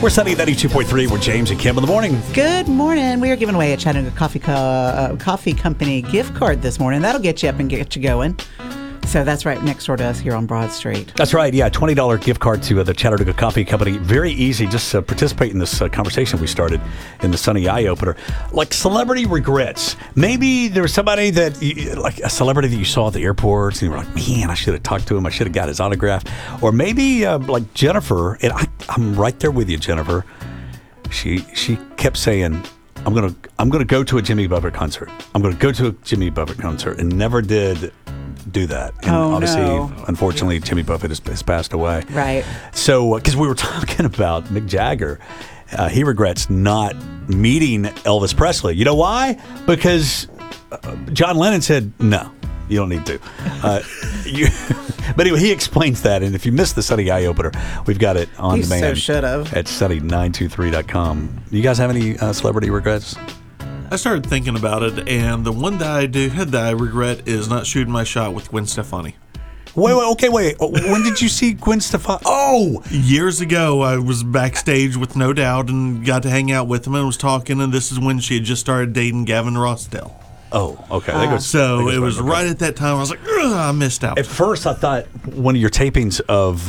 We're Sunny 92.3. We're James and Kim in the morning. Good morning. We are giving away a Chattanooga Coffee Company gift card this morning. That'll get you up and get you going. So that's right next door to us here on Broad Street. That's right. Yeah, $20 gift card to the Chattanooga Coffee Company. Very easy. Just participate in this conversation we started in the Sunny Eye Opener. Like celebrity regrets. Maybe there was somebody like a celebrity that you saw at the airport and you were like, man, I should have talked to him. I should have got his autograph. Or maybe like Jennifer, and I'm right there with you, Jennifer. She kept saying, I'm gonna go to a Jimmy Buffett concert. I'm gonna go to a Jimmy Buffett concert, and never did do that. And obviously, unfortunately, Jimmy Buffett has passed away. Right. So, because we were talking about Mick Jagger, he regrets not meeting Elvis Presley. You know why? Because John Lennon said, no, you don't need to. But anyway, he explains that. And if you missed the Sunny Eye Opener, we've got it on demand. So should have. At sunny923.com. You guys have any celebrity regrets? I started thinking about it, and the one that I regret is not shooting my shot with Gwen Stefani. Wait. When did you see Gwen Stefani? Oh! Years ago, I was backstage with No Doubt and got to hang out with him and was talking, and this is when she had just started dating Gavin Rossdale. Oh, okay. So it was right at that time. I was like, I missed out. At first, I thought one of your tapings of,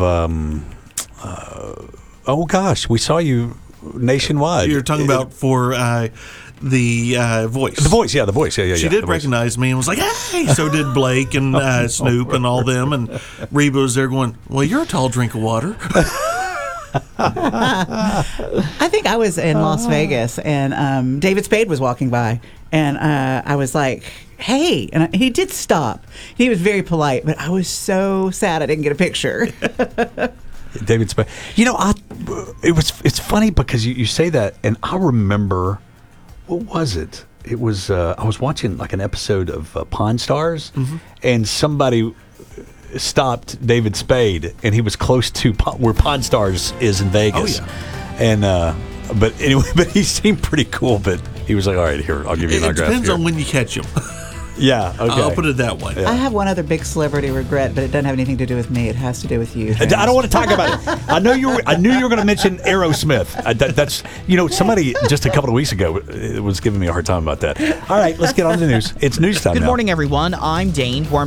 oh gosh, we saw you nationwide. You're talking about for the Voice. The Voice, yeah, The Voice. Yeah. She did recognize me and was like, hey! So did Blake and Snoop and all them. And Reba was there going, well, you're a tall drink of water. I think I was in Las Vegas, and David Spade was walking by, and I was like, hey, and he did stop. He was very polite, but I was so sad I didn't get a picture. David Spade. You know, it's funny because you say that, and I remember, what was it? It was, I was watching like an episode of Pawn Stars, and somebody stopped David Spade, and he was close to where Pawn Stars is in Vegas. Oh, yeah. And but anyway, but he seemed pretty cool. But he was like, "All right, here, I'll give you an autograph." It depends on when you catch him. Yeah, okay. I'll put it that way. Yeah. I have one other big celebrity regret, but it doesn't have anything to do with me. It has to do with you. I don't want to talk about it. I knew you were going to mention Aerosmith. That's somebody just a couple of weeks ago was giving me a hard time about that. All right, let's get on to the news. It's news time. Good now. morning, everyone. I'm Dane.